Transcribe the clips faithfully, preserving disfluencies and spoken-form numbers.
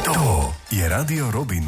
To je Radio Robin.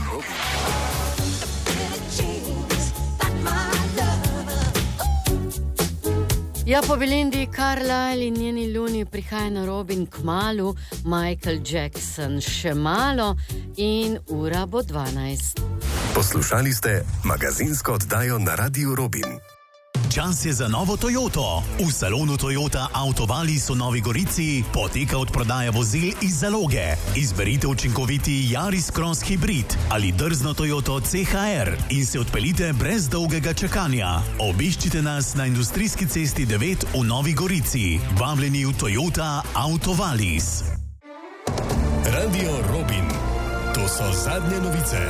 Ja, po Belindy Carlisle in njeni Luni prihaja na Robin kmalu Michael Jackson. Še malo in ura bo dvanajst. Poslušali ste magazinsko oddajo na Radiu Robin. Čas je za novo Toyoto. V salonu Toyota Autovalis v Novi Gorici poteka odprodaja vozil iz zaloge. Izberite učinkoviti Yaris Cross Hybrid ali drzno Toyoto C H R in se odpeljite brez dolgega čakanja. Obiščite nas na Industrijski cesti devet v Novi Gorici. Vabljeni v Toyota Autovalis. Radio Robin. To so zadnje novice.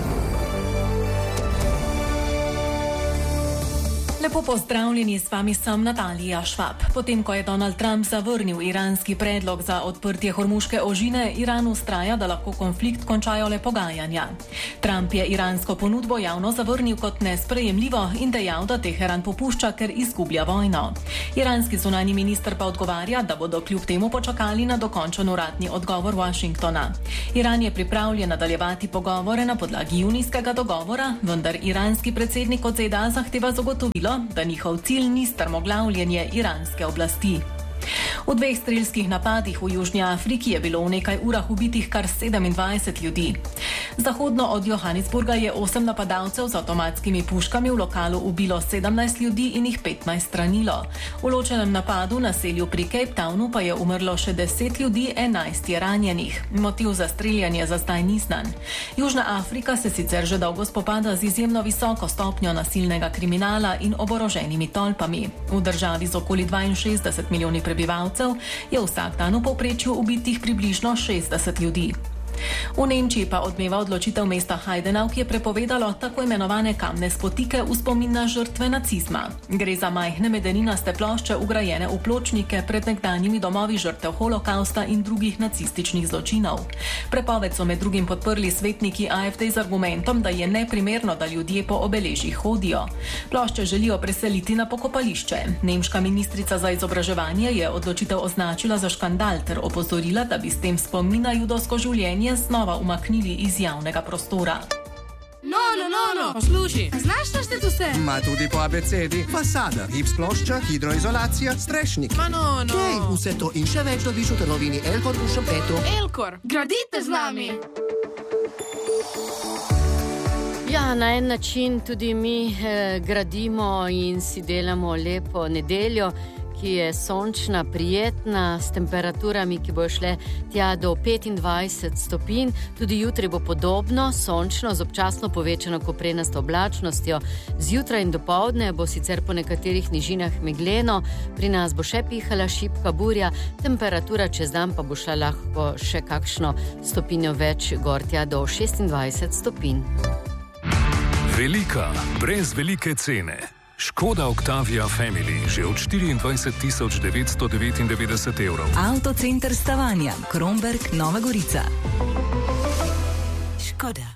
Lepo pozdravljeni, s vami sem Natalija Švab. Potem, ko je Donald Trump zavrnil iranski predlog za odprtje Hormuške ožine, Iran ustraja, da lahko konflikt končajo le pogajanja. Trump je iransko ponudbo javno zavrnil kot nesprejemljivo in dejal, da Teheran popušča, ker izgublja vojno. Iranski zunanji minister pa odgovarja, da bodo kljub temu počakali na dokončen uradni odgovor Washingtona. Iran je pripravljen nadaljevati pogovore na podlagi junijskega dogovora, vendar iranski predsednik od Z D A zahteva zagotovilo, da njihov cilj ni strmoglavljenje iranske oblasti. V dveh strelskih napadih v Južni Afriki je bilo v nekaj urah ubitih kar sedemindvajset ljudi. Zahodno od Johannesburga je osem napadalcev z avtomatskimi puškami v lokalu ubilo sedemnajst ljudi in jih petnajst ranilo. V ločenem napadu na selju pri Cape Townu pa je umrlo še deset ljudi, enajst je ranjenih. Motiv za streljanje za zdaj ni znan. Južna Afrika se sicer že dolgo spopada z izjemno visoko stopnjo nasilnega kriminala in oboroženimi tolpami. V državi z okoli dvainšestdeset milijoni prebivalcev je vsak dan v povprečju ubitih približno šestdeset ljudi. V Nemčiji pa odmeva odločitev mesta Heidenau, ki je prepovedalo tako imenovane kamne spotike v spomin na žrtve nacizma. Gre za majhne medeninaste plošče ugrajene v pločnike pred nekdanjimi domovi žrtev holokausta in drugih nacističnih zločinov. Prepoved so med drugim podprli svetniki A F D z argumentom, da je neprimerno, da ljudje po obeležjih hodijo. Plošče želijo preseliti na pokopališče. Nemška ministrica za izobraževanje je odločitev označila za škandal ter opozorila, da bi s tem spomin na judovsko življenje znova umaknili iz javnega prostora. No, no, no, no, posluši, znaš našteti vse? Ma tudi po abecedi. Fasada, gips plošča, hidroizolacija, strešnik. Ma no, no. Kaj, vse to in še več dobiš v trgovini Elkor v Šempetu. Elkor, gradite z nami! Ja, na en način tudi mi eh, gradimo in si delamo lepo nedeljo, ki je sončna, prijetna, s temperaturami, ki bo šle tja do petindvajset stopinj. Tudi jutri bo podobno, sončno, z občasno povečano koprenasto oblačnostjo. Zjutraj in dopoldne bo sicer po nekaterih nižinah megleno, pri nas bo še pihala šibka burja, temperatura čez dan pa bo šla lahko še kakšno stopinjo več gor tja do šestindvajset stopinj. Velika, brez velike cene. Škoda Octavia Family že od štiriindvajset tisoč devetsto devetindevetdeset evrov. Avtocenter Stavanja, Kromberk, Nova Gorica. Škoda.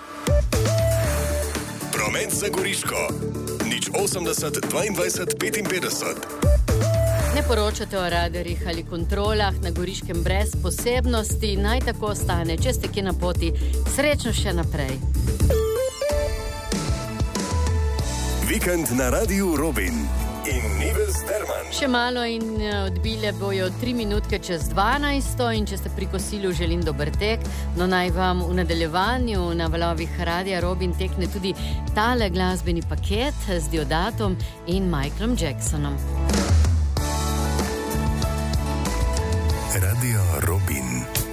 Promet za Goriško. nič osemdeset dvaindvajset petinpetdeset. Ne poročate o radarjih ali kontrolah na Goriškem brez posebnosti, naj tako ostane, če ste kje na poti. Srečno še naprej. Vikend na Radiu Robin in Nives Derman. Še malo in odbile bojo tri minutke čez dvanajsto in če ste pri kosilu, želim dober tek. No, naj vam v nadaljevanju na valovih Radia Robin tekne tudi tale glasbeni paket z Diodatom in Michaelom Jacksonom. Radio Robin.